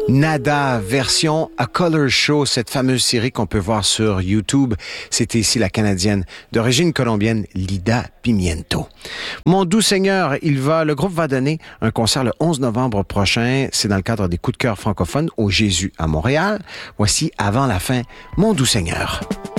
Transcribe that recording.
Nada, version A Color Show, cette fameuse série qu'on peut voir sur YouTube. C'était ici la Canadienne d'origine colombienne, Lida Pimiento. Mon doux Seigneur, le groupe va donner un concert le 11 novembre prochain. C'est dans le cadre des coups de cœur francophones au Jésus à Montréal. Voici Avant la fin, Mon doux Seigneur.